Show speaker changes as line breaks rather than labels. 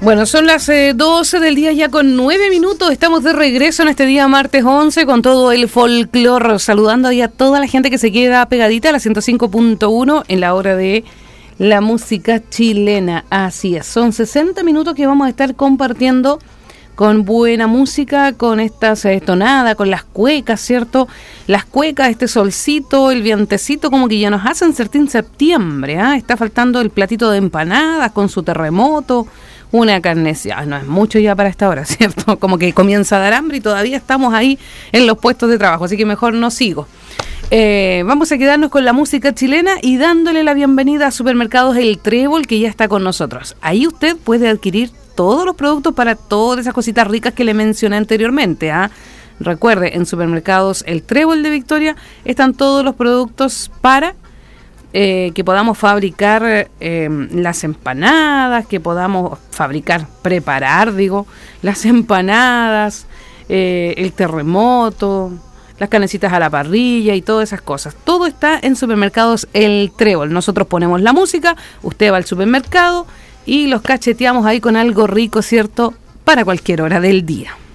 Bueno, son las 12 del día ya con 9 minutos. Estamos de regreso en este día martes 11 con todo el folclore. Saludando ahí a toda la gente que se queda pegadita a la 105.1 en la hora de la música chilena. Así es, son 60 minutos que vamos a estar compartiendo con buena música, con estas tonadas, con las cuecas, ¿cierto? Las cuecas, este solcito, el vientecito, como que ya nos hacen sentir septiembre, ¿eh? Está faltando el platito de empanadas con su terremoto, una carnecita, no es mucho ya para esta hora, ¿cierto? Como que comienza a dar hambre y todavía estamos ahí en los puestos de trabajo, así que mejor no sigo. Vamos a quedarnos con la música chilena y dándole la bienvenida a Supermercados El Trébol, que ya está con nosotros. Ahí usted puede adquirir todos los productos para todas esas cositas ricas que le mencioné anteriormente, ¿ah? Recuerde, en Supermercados El Trébol de Victoria están todos los productos para que podamos fabricar las empanadas, que podamos preparar las empanadas, el terremoto, las canecitas a la parrilla y todas esas cosas. Todo está en Supermercados El Trébol. Nosotros ponemos la música, usted va al supermercado y los cacheteamos ahí con algo rico, ¿cierto? Para cualquier hora del día.